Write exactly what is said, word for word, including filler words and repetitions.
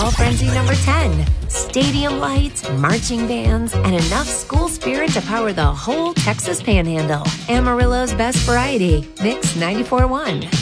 Fall Frenzy number ten. Stadium lights, marching bands, and enough school spirit to power the whole Texas Panhandle. Amarillo's best variety. Mix ninety-four point one.